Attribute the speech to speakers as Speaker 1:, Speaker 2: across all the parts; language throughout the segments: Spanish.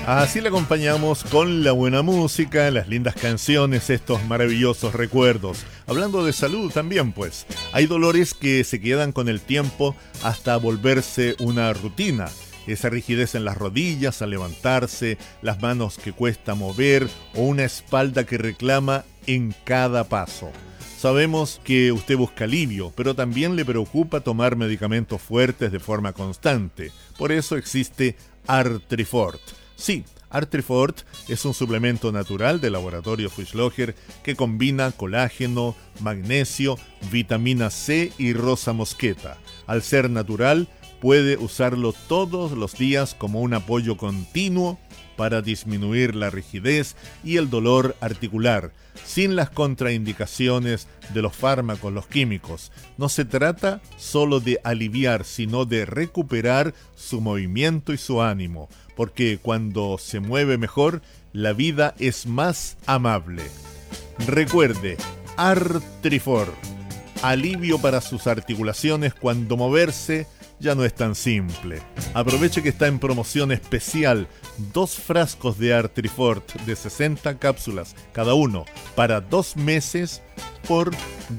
Speaker 1: Así le acompañamos con la buena música, las lindas canciones, estos maravillosos recuerdos. Hablando de salud también, pues, hay dolores que se quedan con el tiempo hasta volverse una rutina. Esa rigidez en las rodillas al levantarse, las manos que cuesta mover o una espalda que reclama en cada paso. Sabemos que usted busca alivio, pero también le preocupa tomar medicamentos fuertes de forma constante. Por eso existe Artrifort. Sí, Artrifort es un suplemento natural del laboratorio Fuchsloger que combina colágeno, magnesio, vitamina C y rosa mosqueta. Al ser natural, puede usarlo todos los días como un apoyo continuo para disminuir la rigidez y el dolor articular, sin las contraindicaciones de los fármacos, los químicos. No se trata solo de aliviar, sino de recuperar su movimiento y su ánimo, porque cuando se mueve mejor, la vida es más amable. Recuerde, Artrifort, alivio para sus articulaciones cuando moverse ya no es tan simple. Aproveche que está en promoción especial 2 frascos de Artrifort de 60 cápsulas cada uno para 2 meses por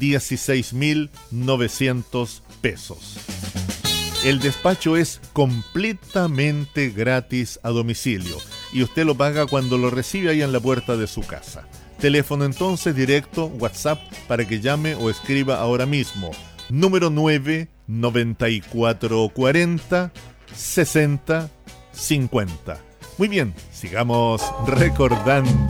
Speaker 1: 16.900 pesos. El despacho es completamente gratis a domicilio y usted lo paga cuando lo recibe ahí en la puerta de su casa. Teléfono entonces directo, WhatsApp, para que llame o escriba ahora mismo. Número 99440 6050. Muy bien, sigamos recordando.